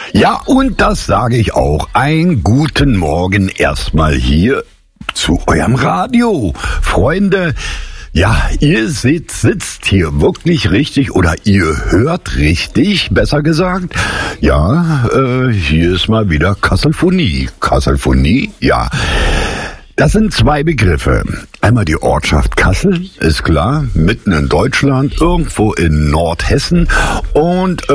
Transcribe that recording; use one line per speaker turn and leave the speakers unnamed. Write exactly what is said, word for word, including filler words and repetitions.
Ja, und das sage ich auch. Einen guten Morgen erstmal hier zu eurem Radio. Freunde, ja, ihr sitzt, sitzt hier wirklich richtig oder ihr hört richtig, besser gesagt. Ja, äh, hier ist mal wieder Kasselphonie. Kasselphonie, ja. Das sind zwei Begriffe. Einmal die Ortschaft Kassel, ist klar, mitten in Deutschland, irgendwo in Nordhessen. Und